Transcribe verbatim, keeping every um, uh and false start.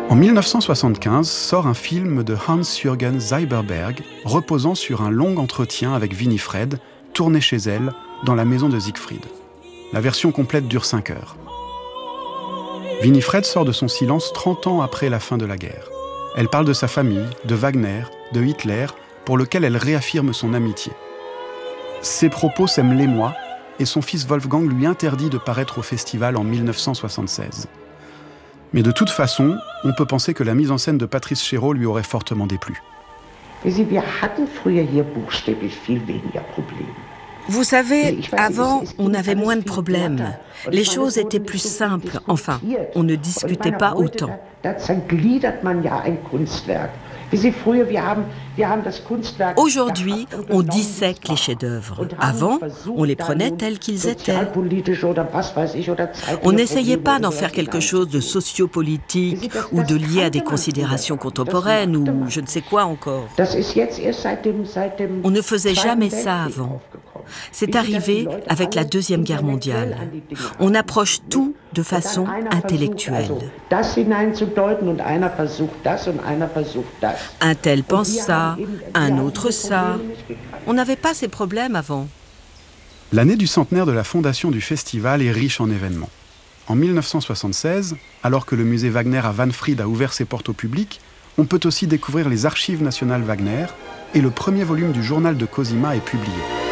En dix-neuf cent soixante-quinze sort un film de Hans-Jürgen Seiberberg reposant sur un long entretien avec Winifred, tourné chez elle, dans la maison de Siegfried. La version complète dure cinq heures. Winifred sort de son silence trente ans après la fin de la guerre. Elle parle de sa famille, de Wagner, de Hitler, pour lequel elle réaffirme son amitié. Ses propos sèment l'émoi et son fils Wolfgang lui interdit de paraître au festival en dix-neuf cent soixante-seize. Mais de toute façon, on peut penser que la mise en scène de Patrice Chéreau lui aurait fortement déplu. Vous savez, avant, on avait moins de problèmes. Les choses étaient plus simples. Enfin, on ne discutait pas autant. Aujourd'hui, on dissèque les chefs-d'œuvre. Avant, on les prenait tels qu'ils étaient. On n'essayait pas d'en faire quelque chose de sociopolitique ou de lié à des considérations contemporaines ou je ne sais quoi encore. On ne faisait jamais ça avant. C'est arrivé avec la Deuxième Guerre mondiale. On approche tout de façon intellectuelle. Un tel pense ça, un autre ça. On n'avait pas ces problèmes avant. L'année du centenaire de la fondation du festival est riche en événements. En dix-neuf cent soixante-seize, alors que le musée Wagner à Wahnfried a ouvert ses portes au public, on peut aussi découvrir les archives nationales Wagner et le premier volume du journal de Cosima est publié.